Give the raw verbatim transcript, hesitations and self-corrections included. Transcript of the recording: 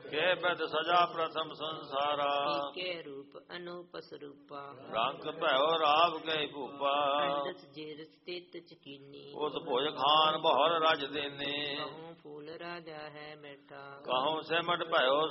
ਕੇ ਬਦ ਸਜਾ ਪ੍ਰਥਮ ਸੰਸਾਰਾ ਕੇ ਰੂਪ ਅਨੂਪ ਸਰੂਪਾ ਰੰਗ ਭਇਓ ਰਾਵ ਕੇ ਭੂਪਾ ਅੰਡਸ ਜੇਰ ਸਥਿਤ ਚਕੀਨੀ ਉਸ ਭੋਜ ਖਾਨ ਬਹੁਰ ਰਜ ਦੇਨੇ ਕਹੂੰ ਫੂਲ ਰਾਜਾ ਹੈ ਬੈਠਾ ਕਹੂੰ ਸਿਮਟ ਭਇਓ